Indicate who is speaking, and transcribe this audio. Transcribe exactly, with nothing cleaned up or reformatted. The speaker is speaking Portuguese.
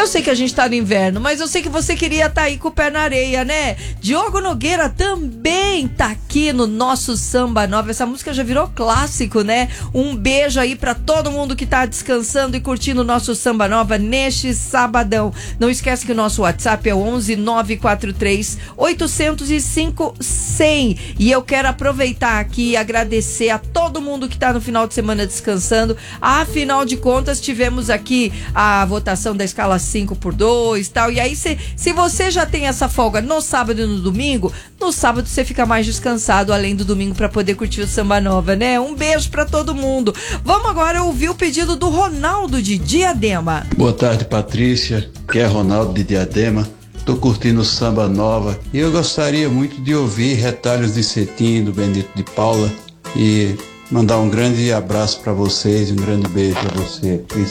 Speaker 1: Eu sei que a gente tá no inverno, mas eu sei que você queria estar tá aí com o pé na areia, né? Diogo Nogueira também tá aqui no nosso Samba Nova. Essa música já virou clássico, né? Um beijo aí pra todo mundo que tá descansando e curtindo o nosso Samba Nova neste sabadão. Não esquece que o nosso WhatsApp é onze nove quatro três oito zero cinco cem. E eu quero aproveitar aqui e agradecer a todo mundo que tá no final de semana descansando. Afinal de contas, tivemos aqui a votação da escala cinco por dois e tal. E aí, se, se você já tem essa folga no sábado e no domingo, no sábado você fica mais descansado, além do domingo, para poder curtir o Samba Nova, né? Um beijo para todo mundo. Vamos agora ouvir o pedido do Ronaldo de Diadema.
Speaker 2: Boa tarde, Patrícia, que é Ronaldo de Diadema. Tô curtindo o Samba Nova e eu gostaria muito de ouvir Retalhos de Cetim, do Benito de Paula, e mandar um grande abraço para vocês, um grande beijo para você,